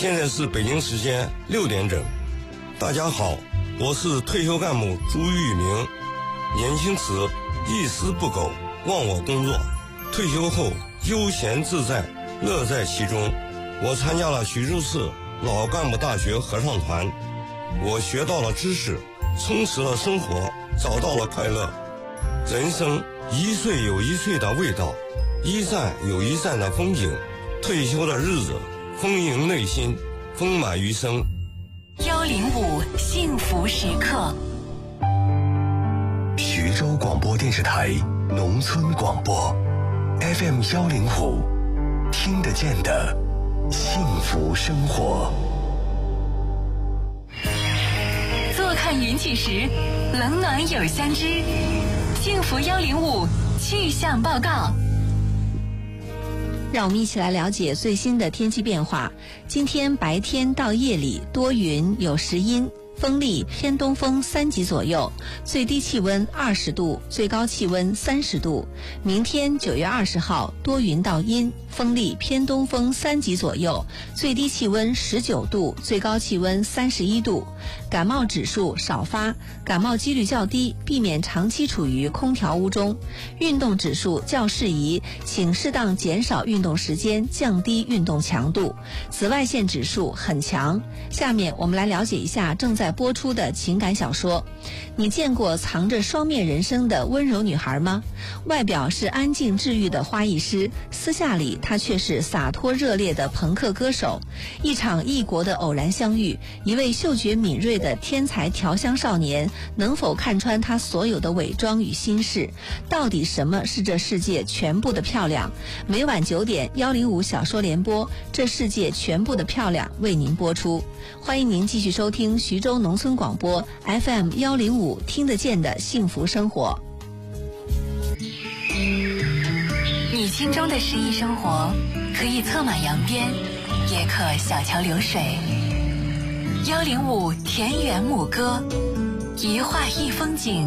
现在是北京时间6点整。大家好，我是退休干部朱玉明。年轻时一丝不苟，忘我工作，退休后悠闲自在，乐在其中。我参加了徐州市老干部大学合唱团，我学到了知识，充实了生活，找到了快乐。人生一岁有一岁的味道，一站有一站的风景。退休的日子丰盈内心，丰满余生。 105幸福时刻， 徐州广播电视台农村广播 FM 105，听得见的幸福生活。 坐看云起时，冷暖有相知。幸福105气象报告。 让我们一起来了解最新的天气变化。今天白天到夜里多云有时阴，风力偏东风3级左右，最低气温20度，最高气温30度。明天9月20号多云到阴，风力偏东风3级左右，最低气温19度，最高气温31度。感冒指数少发，感冒几率较低，避免长期处于空调屋中。运动指数较适宜，请适当减少运动时间，降低运动强度。紫外线指数很强。下面我们来了解一下正在播出的情感小说。你见过藏着双面人生的温柔女孩吗？外表是安静治愈的花艺师，私下里她却是洒脱热烈的朋克歌手。一场异国的偶然相遇，一位嗅觉敏锐的天才调香少年，能否看穿他所有的伪装与心事？到底什么是这世界全部的漂亮？每晚9点105小说联播，这世界全部的漂亮为您播出。欢迎您继续收听徐州农村广播 FM 105，听得见的幸福生活。 你心中的诗意生活，可以策马扬鞭，也可小桥流水。105田园牧歌，一画一风景。